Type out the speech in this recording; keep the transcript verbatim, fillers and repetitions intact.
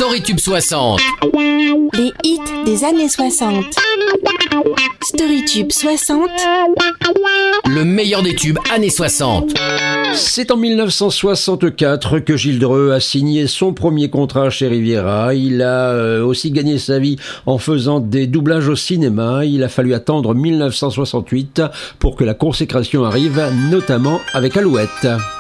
Storytube soixante. Les hits des années soixante. Storytube soixante. Le meilleur des tubes années soixante. C'est en mille neuf cent soixante-quatre que Gilles Dreux a signé son premier contrat chez Riviera. Il a euh, aussi gagné sa vie en faisant des doublages au cinéma. Il a fallu attendre mille neuf cent soixante-huit pour que la consécration arrive, notamment avec Alouette.